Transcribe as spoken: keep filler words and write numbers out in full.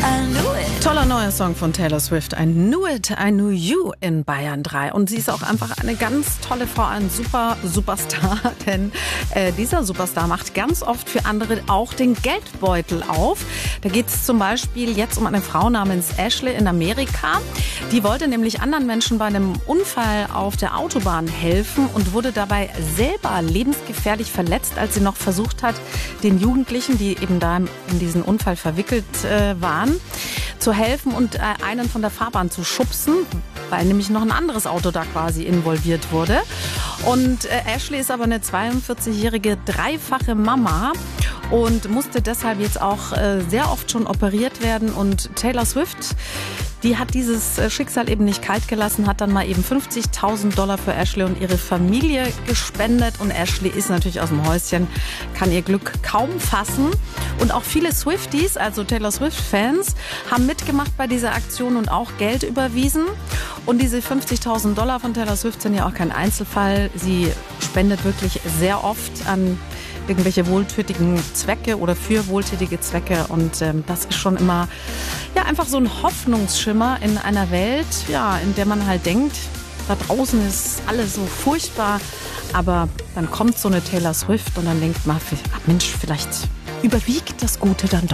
I knew it. Toller neuer Song von Taylor Swift. I knew it, I knew you in Bayern drei. Und sie ist auch einfach eine ganz tolle Frau, ein super Superstar. Denn äh, dieser Superstar macht ganz oft für andere auch den Geldbeutel auf. Da geht es zum Beispiel jetzt um eine Frau namens Ashley in Amerika. Die wollte nämlich anderen Menschen bei einem Unfall auf der Autobahn helfen und wurde dabei selber lebensgefährlich verletzt, als sie noch versucht hat, den Jugendlichen, die eben da in diesen Unfall verwickelt äh, waren, zu helfen und äh, einen von der Fahrbahn zu schubsen, weil nämlich noch ein anderes Auto da quasi involviert wurde. Und äh, Ashley ist aber eine zweiundvierzigjährige dreifache Mama und musste deshalb jetzt auch äh, sehr oft schon operiert werden. Und Taylor Swift, die hat dieses Schicksal eben nicht kalt gelassen, hat dann mal eben fünfzigtausend Dollar für Ashley und ihre Familie gespendet. Und Ashley ist natürlich aus dem Häuschen, kann ihr Glück kaum fassen. Und auch viele Swifties, also Taylor Swift-Fans, haben mitgemacht bei dieser Aktion und auch Geld überwiesen. Und diese fünfzigtausend Dollar von Taylor Swift sind ja auch kein Einzelfall. Sie spendet wirklich sehr oft an irgendwelche wohltätigen Zwecke oder für wohltätige Zwecke. Und ähm, das ist schon immer ja einfach so ein Hoffnungsschimmer in einer Welt, ja, in der man halt denkt, da draußen ist alles so furchtbar. Aber dann kommt so eine Taylor Swift und dann denkt man, ach Mensch, vielleicht überwiegt das Gute dann doch.